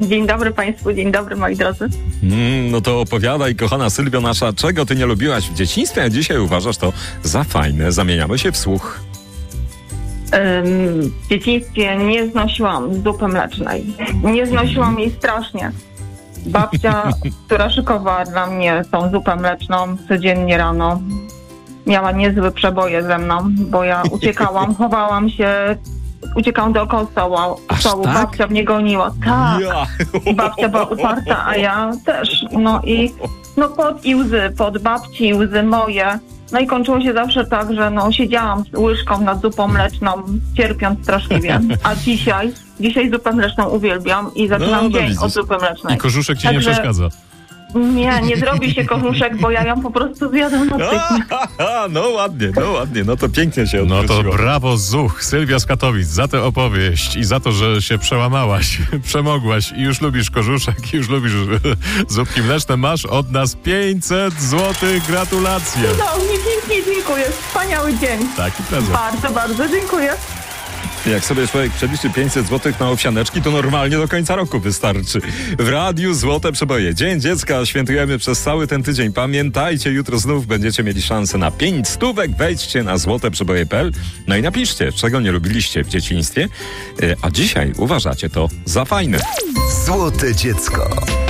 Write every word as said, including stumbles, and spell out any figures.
Dzień dobry Państwu, dzień dobry moi drodzy. Mm, no to opowiadaj, kochana Sylwio nasza, czego ty nie lubiłaś w dzieciństwie, a dzisiaj uważasz to za fajne. Zamieniamy się w słuch. Ym, w dzieciństwie nie znosiłam zupy mlecznej. Nie znosiłam jej strasznie. Babcia, która szykowała dla mnie tą zupę mleczną codziennie rano, miała niezłe przeboje ze mną, bo ja uciekałam, chowałam się, uciekałam dookoła stołu. stołu. tak? Babcia mnie goniła. Tak. Ja. Babcia była uparta, a ja też. No i no pot i łzy, pod babci i łzy moje. No i kończyło się zawsze tak, że no siedziałam z łyżką nad zupą mleczną, cierpiąc straszliwie. A dzisiaj, dzisiaj zupę mleczną uwielbiam i zaczynam No, no dzień widzisz. od zupy mlecznej. I kożuszek ci Także- nie przeszkadza. Nie, nie zrobi się kożuszek, bo ja ją po prostu zjadam natychmiast. A, no ładnie, no ładnie, no to pięknie się No odwróciło. to brawo, Zuch, Sylwia z Katowic, za tę opowieść i za to, że się przełamałaś, przemogłaś i już lubisz kożuszek, i już lubisz zupki mleczne. Masz od nas pięćset złotych, gratulacje. No, mi pięknie dziękuję, wspaniały dzień. Taki prezent. Bardzo, bardzo dziękuję. Jak sobie człowiek przeliczy pięćset złotych na owsianeczki, to normalnie do końca roku wystarczy. W radiu Złote Przeboje. Dzień Dziecka świętujemy przez cały ten tydzień. Pamiętajcie, jutro znów będziecie mieli szansę na pięć stówek. Wejdźcie na złoteprzeboje kropka p l no i napiszcie, czego nie lubiliście w dzieciństwie, a dzisiaj uważacie to za fajne. Złote dziecko.